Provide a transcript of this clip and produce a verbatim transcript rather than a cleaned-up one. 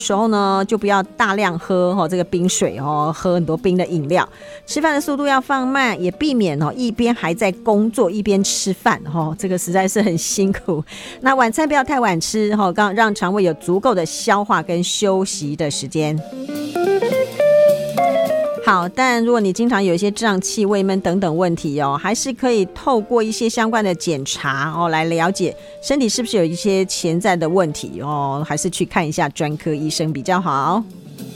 时候呢，就不要大量喝、哦、这个冰水哦，喝很多冰的饮料。吃饭的速度要放慢，也避免、哦、一边还在工作一边吃饭、哦、这个实在是很辛苦。那晚餐不要太晚吃、哦、让肠胃有足够的消化跟休息的时间。好，但如果你经常有一些胀气、胃闷等等问题哦，还是可以透过一些相关的检查哦，来了解身体是不是有一些潜在的问题哦，还是去看一下专科医生比较好。